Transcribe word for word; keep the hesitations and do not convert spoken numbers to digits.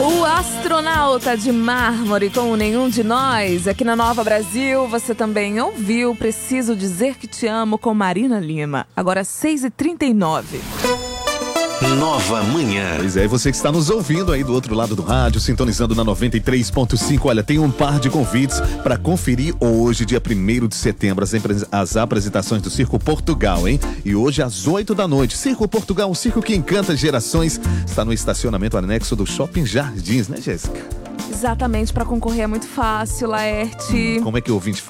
O astronauta de mármore com Nenhum de Nós. Aqui na Nova Brasil, você também ouviu Preciso Dizer Que Te Amo com Marina Lima. Agora seis e trinta e nove. Nova Manhã. Pois é, você que está nos ouvindo aí do outro lado do rádio, sintonizando na noventa e três ponto cinco. Olha, tem um par de convites para conferir hoje, dia primeiro de setembro, as, as apresentações do Circo Portugal, hein? E hoje às oito da noite. Circo Portugal, um circo que encanta gerações, está no estacionamento anexo do Shopping Jardins, né, Jéssica? Exatamente, para concorrer é muito fácil, Laerte. Hum, como é que o ouvinte